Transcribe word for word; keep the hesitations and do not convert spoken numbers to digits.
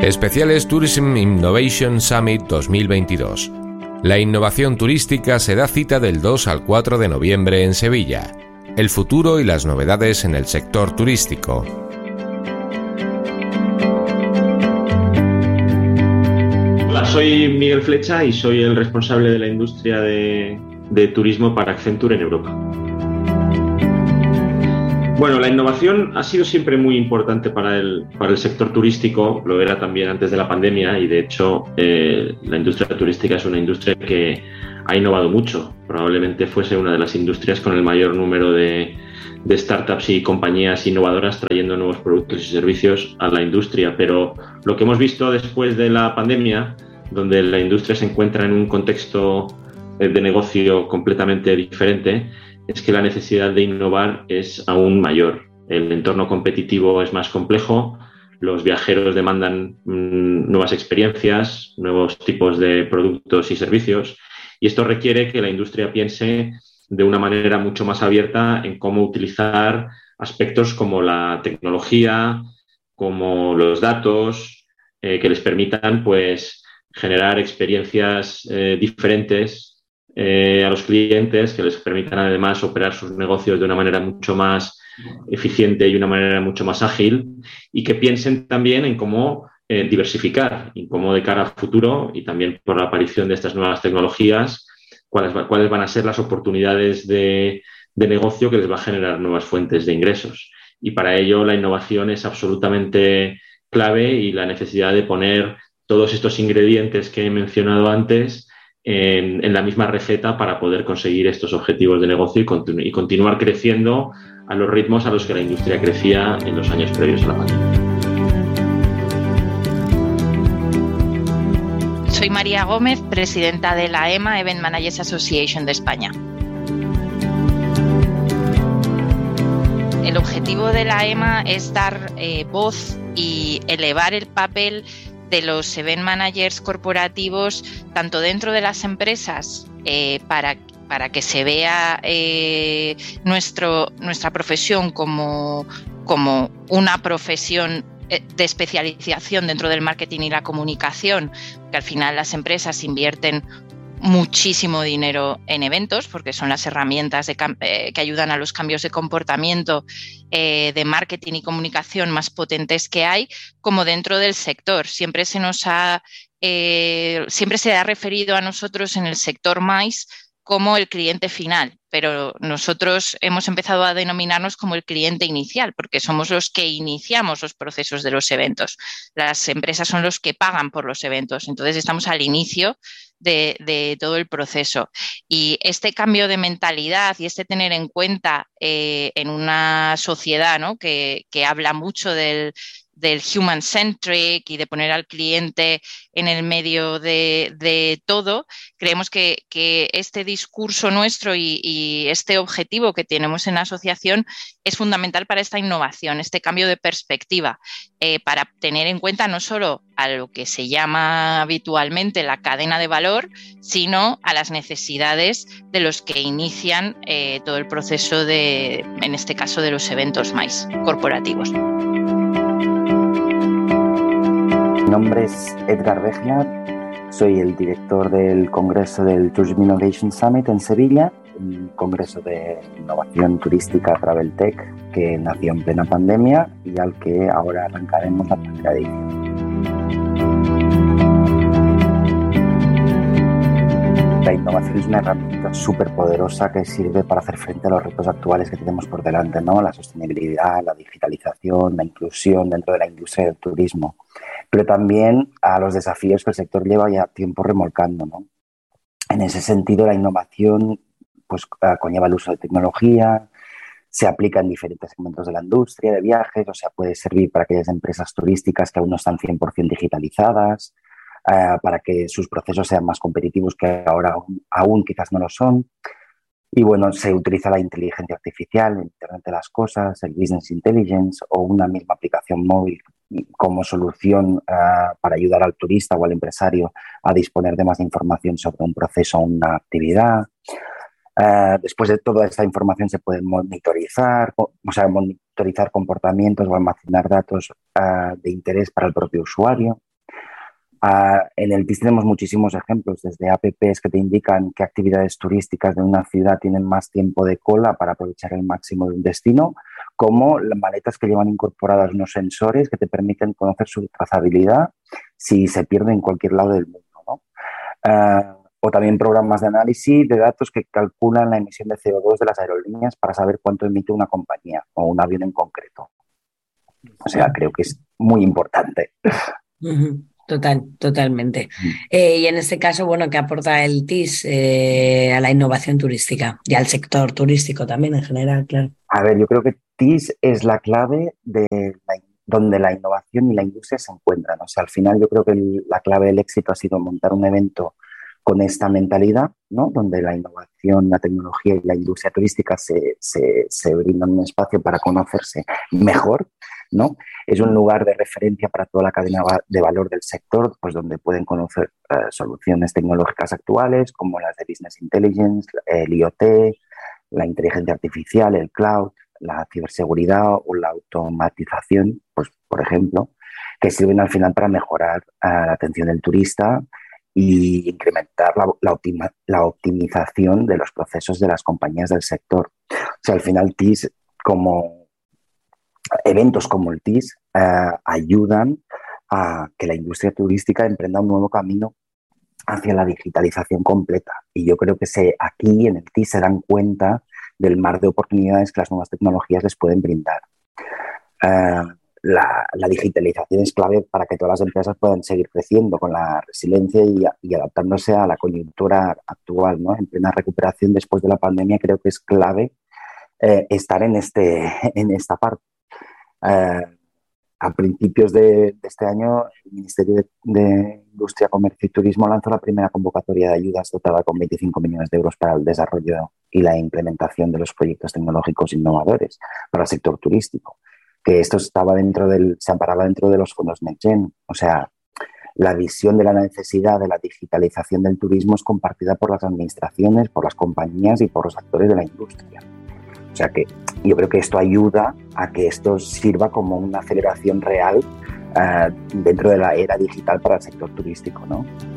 Especiales Tourism Innovation Summit dos mil veintidós. La innovación turística se da cita del dos al cuatro de noviembre en Sevilla. El futuro y las novedades en el sector turístico. Hola, soy Miguel Flecha y soy el responsable de la industria de, de turismo para Accenture en Europa. Bueno, la innovación ha sido siempre muy importante para el, para el sector turístico, lo era también antes de la pandemia y de hecho eh, la industria turística es una industria que ha innovado mucho. Probablemente fuese una de las industrias con el mayor número de, de startups y compañías innovadoras trayendo nuevos productos y servicios a la industria, pero lo que hemos visto después de la pandemia, donde la industria se encuentra en un contexto de negocio completamente diferente, es que la necesidad de innovar es aún mayor. El entorno competitivo es más complejo, los viajeros demandan mmm, nuevas experiencias, nuevos tipos de productos y servicios, y esto requiere que la industria piense de una manera mucho más abierta en cómo utilizar aspectos como la tecnología, como los datos, eh, que les permitan pues, generar experiencias eh, diferentes Eh, a los clientes, que les permitan además operar sus negocios de una manera mucho más eficiente y una manera mucho más ágil, y que piensen también en cómo eh, diversificar, y cómo de cara al futuro y también por la aparición de estas nuevas tecnologías, cuáles, cuáles van a ser las oportunidades de, de negocio que les va a generar nuevas fuentes de ingresos. Y para ello la innovación es absolutamente clave y la necesidad de poner todos estos ingredientes que he mencionado antes En, en la misma receta para poder conseguir estos objetivos de negocio y, continu y continuar creciendo a los ritmos a los que la industria crecía en los años previos a la pandemia. Soy María Gómez, presidenta de la E M A, Event Managers Association de España. El objetivo de la E M A es dar eh, voz y elevar el papel de los event managers corporativos, tanto dentro de las empresas, eh, para, para que se vea eh, nuestro, nuestra profesión como, como una profesión de especialización dentro del marketing y la comunicación, que al final las empresas invierten muchísimo dinero en eventos porque son las herramientas de, eh, que ayudan a los cambios de comportamiento eh, de marketing y comunicación más potentes que hay, como dentro del sector. Siempre se nos ha, eh, siempre se ha referido a nosotros en el sector MICE como el cliente final, pero nosotros hemos empezado a denominarnos como el cliente inicial porque somos los que iniciamos los procesos de los eventos. Las empresas son los que pagan por los eventos, entonces estamos al inicio de, de todo el proceso. Y este cambio de mentalidad y este tener en cuenta eh, en una sociedad, ¿no?, que, que habla mucho del del human-centric y de poner al cliente en el medio de, de todo, creemos que, que este discurso nuestro y, y este objetivo que tenemos en la asociación es fundamental para esta innovación, este cambio de perspectiva, eh, para tener en cuenta no solo a lo que se llama habitualmente la cadena de valor, sino a las necesidades de los que inician eh, todo el proceso de, en este caso, de los eventos MICE corporativos. Mi nombre es Edgar Begnar, soy el director del Congreso del Tourism Innovation Summit en Sevilla, un congreso de innovación turística Travel Tech que nació en plena pandemia y al que ahora arrancaremos la primera edición. La innovación es una herramienta súper poderosa que sirve para hacer frente a los retos actuales que tenemos por delante, ¿no? La sostenibilidad, la digitalización, la inclusión dentro de la industria del turismo, pero también a los desafíos que el sector lleva ya tiempo remolcando, ¿no? En ese sentido, la innovación pues, conlleva el uso de tecnología, se aplica en diferentes segmentos de la industria de viajes, o sea, puede servir para aquellas empresas turísticas que aún no están cien por ciento digitalizadas, Uh, para que sus procesos sean más competitivos que ahora aún, aún quizás no lo son. Y bueno, se utiliza la inteligencia artificial, el Internet de las cosas, el Business Intelligence o una misma aplicación móvil como solución uh, para ayudar al turista o al empresario a disponer de más información sobre un proceso o una actividad. Uh, después de toda esta información se puede monitorizar, o, o sea, monitorizar comportamientos o almacenar datos uh, de interés para el propio usuario. Uh, en el T I S tenemos muchísimos ejemplos, desde apps que te indican qué actividades turísticas de una ciudad tienen más tiempo de cola para aprovechar el máximo de un destino, como las maletas que llevan incorporadas unos sensores que te permiten conocer su trazabilidad si se pierde en cualquier lado del mundo, ¿no? Uh, o también programas de análisis de datos que calculan la emisión de C O dos de las aerolíneas para saber cuánto emite una compañía o un avión en concreto. O sea, creo que es muy importante. Uh-huh. Total, totalmente. Eh, y en este caso, bueno, ¿qué aporta el T I S eh, a la innovación turística y al sector turístico también en general, claro? A ver, yo creo que T I S es la clave de la, donde la innovación y la industria se encuentran. O sea, al final yo creo que el, la clave del éxito ha sido montar un evento con esta mentalidad, ¿no? Donde la innovación, la tecnología y la industria turística se, se, se brindan un espacio para conocerse mejor, ¿no? Es un lugar de referencia para toda la cadena de valor del sector, pues donde pueden conocer uh, soluciones tecnológicas actuales como las de Business Intelligence, el I O T, la inteligencia artificial, el cloud, la ciberseguridad o la automatización, pues por ejemplo, que sirven al final para mejorar uh, la atención del turista y incrementar la, la, optima, la optimización de los procesos de las compañías del sector. O sea, al final T I S, como eventos como el T I S, eh, ayudan a que la industria turística emprenda un nuevo camino hacia la digitalización completa. Y yo creo que se, aquí en el T I S se dan cuenta del mar de oportunidades que las nuevas tecnologías les pueden brindar. Eh, La, la digitalización es clave para que todas las empresas puedan seguir creciendo con la resiliencia y, y adaptándose a la coyuntura actual, ¿no? En plena recuperación después de la pandemia creo que es clave eh, estar en, este, en esta parte. Eh, a principios de, de este año el Ministerio de, de Industria, Comercio y Turismo lanzó la primera convocatoria de ayudas dotada con veinticinco millones de euros para el desarrollo y la implementación de los proyectos tecnológicos innovadores para el sector turístico. Que esto estaba dentro del, se amparaba dentro de los fondos NextGen. O sea, la visión de la necesidad de la digitalización del turismo es compartida por las administraciones, por las compañías y por los actores de la industria. O sea que yo creo que esto ayuda a que esto sirva como una aceleración real uh, dentro de la era digital para el sector turístico, ¿no?